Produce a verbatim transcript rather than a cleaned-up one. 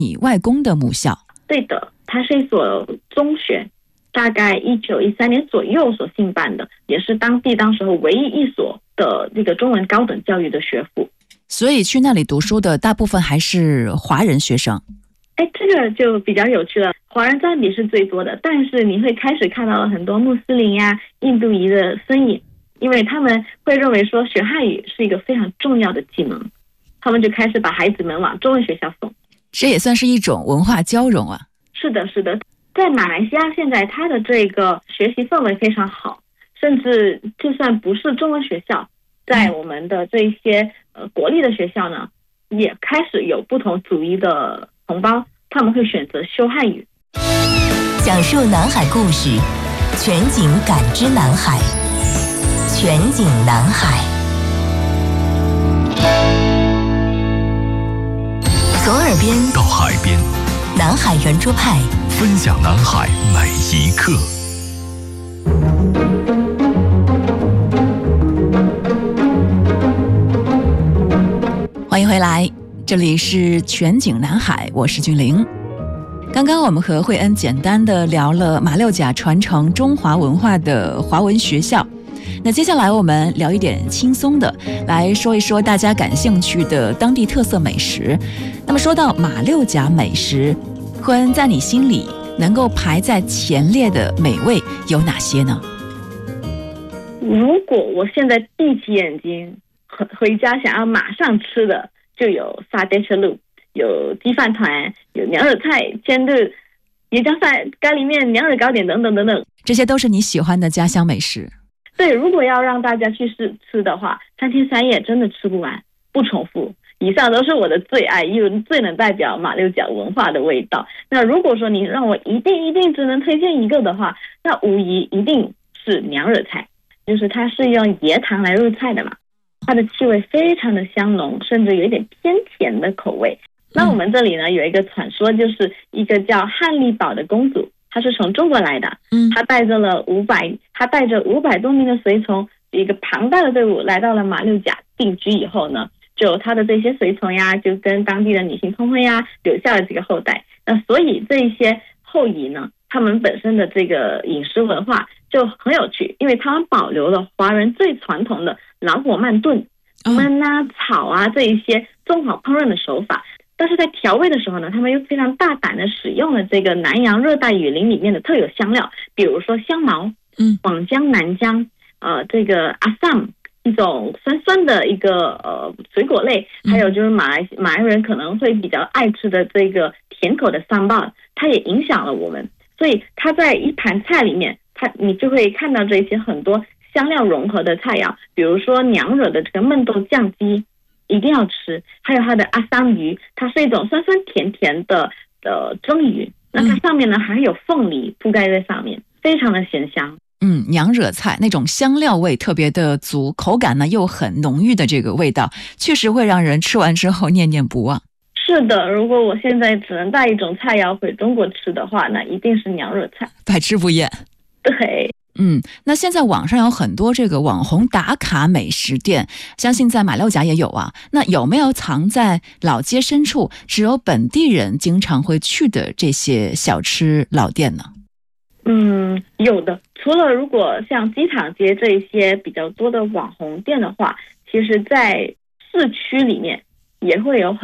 你外公的母校。 对的，它是一所中学，大概一九一三年左右所兴办的，也是当地当时候唯一一所的这个中文高等教育的学府。 所以去那里读书的大部分还是华人学生。 哎，这个就比较有趣了，华人占比是最多的，但是你会开始看到了很多穆斯林呀、印度裔的身影，因为他们会认为说学汉语是一个非常重要的技能，他们就开始把孩子们往中文学校送。 这也算是一种文化交融啊。 是的，是的，在马来西亚现在它的这个学习氛围非常好，甚至就算不是中文学校，在我们的这些呃国立的学校呢，也开始有不同族裔的同胞，他们会选择修汉语。 讲述南海故事，全景感知南海，全景南海。从耳边到海边， 南海圆桌派分享南海每一刻。 欢迎回来，这里是全景南海，我是君玲。刚刚我们和慧恩简单的聊了马六甲传承中华文化的华文学校，那接下来我们聊一点轻松的，来说一说大家感兴趣的当地特色美食。那么说到马六甲美食，慧恩在你心里能够排在前列的美味有哪些呢？ 如果我现在闭起眼睛回家想要马上吃的，就有沙爹车路，有鸡饭团，有娘惹菜、煎肉、椰浆饭、咖喱面、娘惹糕点等等等等， 这些都是你喜欢的家乡美食。 对，如果要让大家去试吃的话，三天三夜真的吃不完，不重复。以上都是我的最爱，因为最能代表马六甲文化的味道。那如果说你让我一定一定只能推荐一个的话，那无疑一定是娘惹菜，就是它是用椰糖来入菜的嘛，它的气味非常的香浓，甚至有一点偏甜的口味。那我们这里呢有一个传说，就是一个叫汉利宝的公主，她是从中国来的，嗯，她带着了五百，她带着五百多名的随从，一个庞大的队伍来到了马六甲定居以后呢，就她的这些随从呀，就跟当地的女性通婚呀，留下了这个后代。那所以这些后裔呢，他们本身的这个饮食文化就很有趣，因为他们保留了华人最传统的老火慢炖、焖啊、炒啊这一些中华烹饪的手法。但是在调味的时候呢，他们又非常大胆的使用了这个南洋热带雨林里面的特有香料，比如说香茅、嗯，广姜、南姜，呃，这个阿萨姆，一种酸酸的一个呃水果类，还有就是马来马来人可能会比较爱吃的这个甜口的桑巴，它也影响了我们。所以它在一盘菜里面，它你就会看到这些很多香料融合的菜肴，比如说娘惹的这个焖豆酱鸡。一定要吃，还有它的阿桑鱼，它是一种酸酸甜甜的呃蒸鱼，那它上面呢还有凤梨铺盖在上面，非常的咸香。 嗯，娘惹菜那种香料味特别的足，口感呢又很浓郁的这个味道，确实会让人吃完之后念念不忘。 是的，如果我现在只能带一种菜肴回中国吃的话，那一定是娘惹菜， 百吃不厌。 对。 嗯，那现在网上有很多这个网红打卡美食店，相信在马六甲也有啊。那有没有藏在老街深处，只有本地人经常会去的这些小吃老店呢？ 嗯，有的。除了如果像机场街这一些比较多的网红店的话，其实在市区里面也会有